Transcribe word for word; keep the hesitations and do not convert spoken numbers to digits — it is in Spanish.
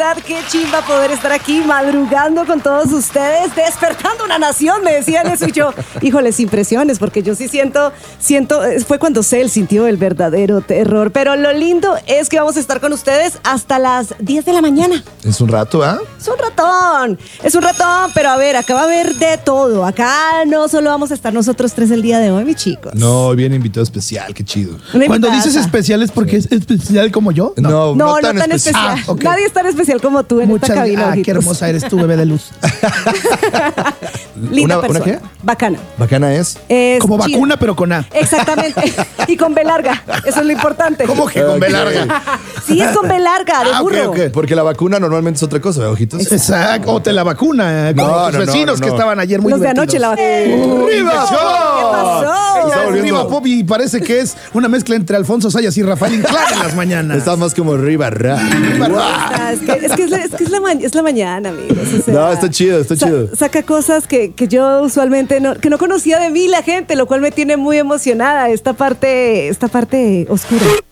verdad, qué chimba poder estar aquí madrugando con todos ustedes, despertando una nación, me decían eso y yo, híjoles, impresiones, porque yo sí siento, siento, fue cuando Cel sintió el verdadero terror, pero lo lindo es que vamos a estar con ustedes hasta las diez de la mañana. Es un rato, ¿ah? ¿eh? Es un ratón, es un ratón, pero a ver, acá va a haber de todo, acá no solo vamos a estar nosotros tres el día de hoy, mis chicos. No, viene invitado especial, qué chido. Una Cuando invitaza. dices especial es porque es especial como yo. No, no, No, no tan, tan especial. especial. Ah, ok. Nadie es tan especial como tú en Muchas esta cabina. Ah, qué ojitos. hermosa eres tú, bebé de luz. Linda ¿Una- una persona. qué? Bacana. Bacana es. Es Como chida. vacuna, pero con A. Exactamente. Y con B larga. Eso es lo importante. ¿Cómo que con B Ok. larga? Sí, es con B larga, de Ah, ok, burro. ok. Porque la vacuna normalmente es otra cosa, ¿verdad, ojitos? Exacto. O te la vacuna, eh, como No, tus no, no, vecinos no, que no. estaban ayer muy Los de anoche la divertidos. vacuna. ¡Arriba! ¿Qué pasó? Está Ella es volviendo- Riva Pop y parece que es una mezcla entre Alfonso Sayas y Rafael Inclán en las mañanas. Está más como arriba, ra. Ah, es, que, es, que es, la, es, que es, la ma- es la mañana, amigos. O sea, No, está chido, está sa- chido. Saca cosas que, que yo usualmente no, que no conocía de mí la gente, lo cual me tiene muy emocionada. Esta parte, esta parte oscura.